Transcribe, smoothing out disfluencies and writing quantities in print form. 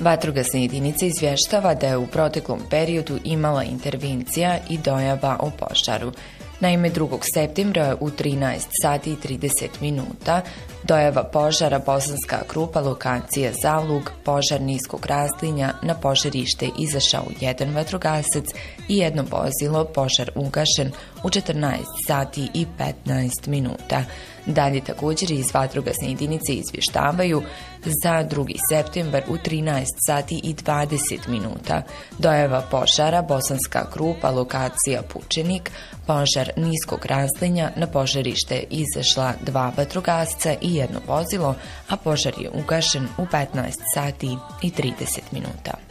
Vatrogasna jedinica izvještava da je u proteklom periodu imala intervencija i dojava o požaru. Naime, 2. septembra u 13 sati i 30 minuta dojava požara Bosanska Krupa, lokacija Zalug, požar niskog raslinja, na požarište izašao jedan vatrogasac i jedno vozilo, požar ugašen u 14 sati i 15 minuta. Dalje također iz vatrogasne jedinice izvještavaju za 2. septembar u 13 sati i 20 minuta. Dojava požara Bosanska Krupa, lokacija Pučenik, požar niskog raslinja, na požarište izašla 2 vatrogasca i jedno vozilo, a požar je ugašen u 15 sati i 30 minuta.